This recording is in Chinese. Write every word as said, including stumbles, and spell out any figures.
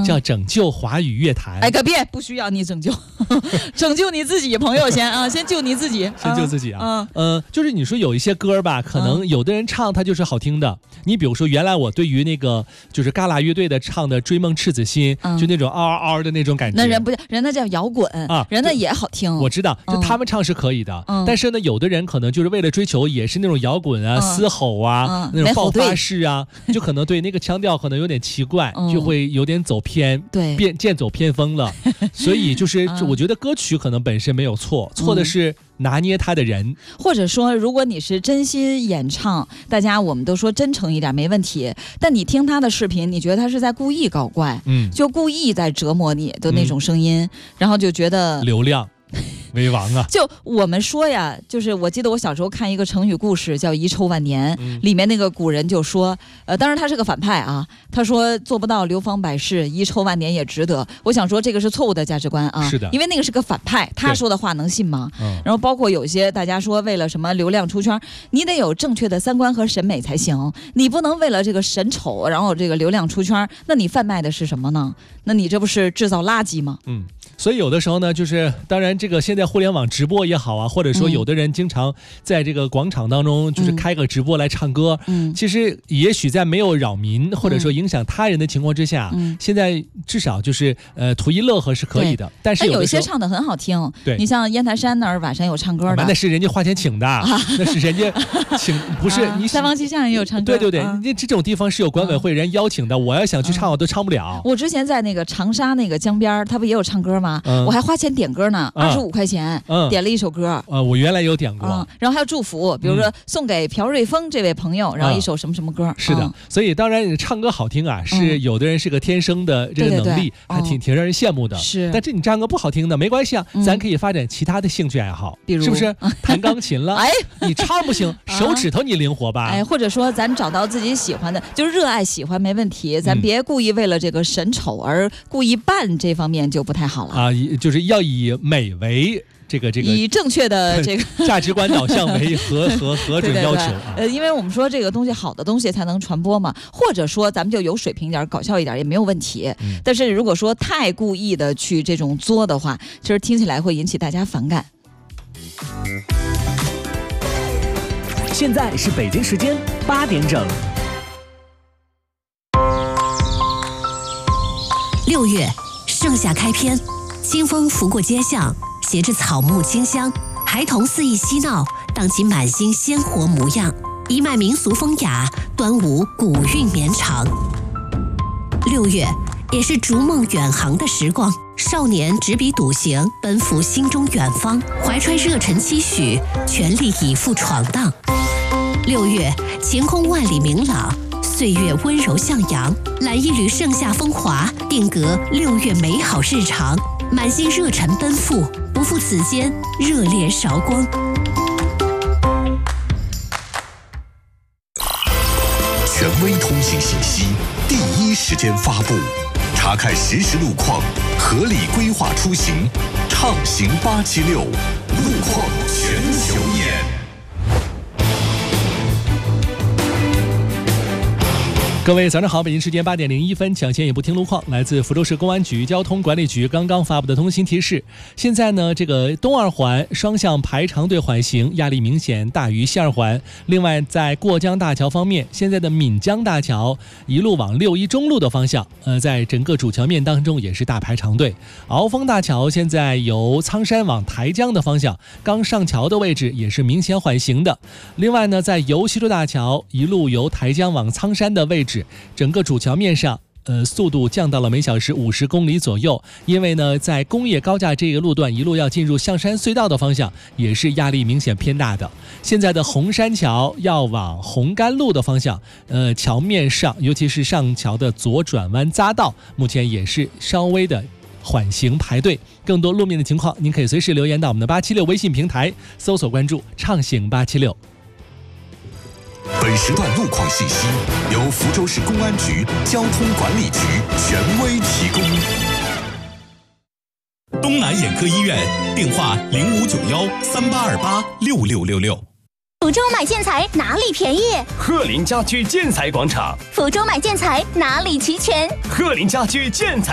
叫拯救华语乐坛。 哎，可别，不需要你拯救，拯救你自己，朋友先啊，先救你自己， 先救自己啊。 嗯， 呃，就是你说有一些歌吧，可能有的人唱他就是好听的。嗯、你比如说，原来我对于那个就是旮旯乐队的唱的《追梦赤子心》，嗯、就那种嗷嗷嗷的那种感觉。 那人不，人那叫摇滚啊，人那也好听。 我知道，就他们唱是可以的，嗯、但是呢，有的人可能就是为了追求也是那种摇滚啊、嘶、嗯、吼啊、嗯、那种爆发式啊，就可能对那个腔调可能有点奇怪，嗯、就会有点走偏， 对， 变渐走偏锋了。所以就是，我觉得歌曲可能本身没有错，嗯、错的是拿捏他的人， 或者说，如果你是真心演唱，大家我们都说真诚一点没问题。但你听他的视频，你觉得他是在故意搞怪，嗯，就故意在折磨你的那种声音，嗯、然后就觉得流量。为王啊！ 就我们说呀，就是我记得我小时候看一个成语故事叫遗臭万年，嗯、里面那个古人就说，呃，当然他是个反派啊，他说做不到流芳百世，遗臭万年也值得。我想说这个是错误的价值观啊， 是的， 因为那个是个反派，他说的话能信吗？嗯、然后包括有些大家说为了什么流量出圈，你得有正确的三观和审美才行，你不能为了这个神丑，然后这个流量出圈，那你贩卖的是什么呢？那你这不是制造垃圾吗？ 嗯，所以有的时候呢，就是当然这个现在互联网直播也好啊，或者说有的人经常在这个广场当中就是开个直播来唱歌，嗯，其实也许在没有扰民或者说影响他人的情况之下，嗯、现在至少就是呃图一乐呵是可以的。但是有, 有一些唱的很好听， 对， 你像烟台山那儿晚上有唱歌的， 啊、那是人家花钱请的，啊、那是人家请，不是、啊、你三坊七巷也有唱歌， 对对对，啊、这种地方是有管委会人邀请的，我要想去唱我都唱不了。 我之前在那个长沙那个江边，他不也有唱歌吗？嗯、我还花钱点歌呢，二十五块钱，嗯、点了一首歌。 呃，我原来有点过， 嗯，然后还有祝福，比如说送给朴瑞峰这位朋友，嗯、然后一首什么什么歌。 是的，嗯、所以当然唱歌好听啊，是有的人是个天生的这个能力， 对对对还挺、哦、挺让人羡慕的。 是， 但这你唱歌不好听的没关系啊，嗯、咱可以发展其他的兴趣爱好，比如是不是弹钢琴了？哎，你唱不行，手指头你灵活吧？ 哎，或者说咱找到自己喜欢的，就是热爱喜欢没问题，咱别故意为了这个神丑而故意扮，这方面就不太好了啊，就是要以美为。这个这个以正确的这个价值观导向为核核核准要求啊。 呃，因为我们说这个东西好的东西才能传播嘛，或者说咱们就有水平一点、搞笑一点也没有问题。嗯、但是如果说太故意的去这种作的话，其实听起来会引起大家反感。 现在是北京时间八点整。 六月，盛夏开篇。清风拂过街巷，携着草木清香，孩童肆意嬉闹，荡起满心鲜活模样。一脉民俗风雅，端午古韵绵长。六月也是逐梦远航的时光，少年执笔笃行，奔赴心中远方，怀揣热忱期许，全力以赴闯荡。六月晴空万里明朗，岁月温柔向阳，揽一缕盛夏风华，定格六月美好日常。满心热忱奔赴，不负此间热烈韶光。 权威通信信息，第一时间发布，查看实时路况，合理规划出行，畅行八七六，路况全球眼。 各位早上好，北京时间八点零一分，抢先一步听路况，来自福州市公安局交通管理局刚刚发布的通信提示。现在呢，这个东二环双向排长队缓行，压力明显大于西二环。另外，在过江大桥方面，现在的闽江大桥一路往六一中路的方向，呃，在整个主桥面当中也是大排长队。鳌峰大桥现在由苍山往台江的方向，刚上桥的位置也是明显缓行的。另外呢，在游溪洲大桥一路由台江往苍山的位置，整个主桥面上呃，速度降到了每小时五十公里左右，因为呢，在工业高架这个路段一路要进入象山隧道的方向，也是压力明显偏大的。现在的红山桥要往红甘路的方向，呃，桥面上尤其是上桥的左转弯匝道，目前也是稍微的缓行排队。更多路面的情况，您可以随时留言到我们的八七六微信平台，搜索关注畅行八七六。 本时段路况信息由福州市公安局交通管理局权威提供。 东南眼科医院电话零五九幺三八二八六六六六。 福州买建材哪里便宜？ 鹤林家居建材广场。 福州买建材哪里齐全？ 鹤林家居建材。